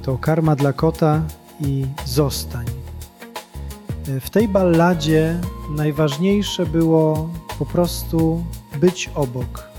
to Karma dla kota i Zostań. W tej balladzie najważniejsze było po prostu być obok.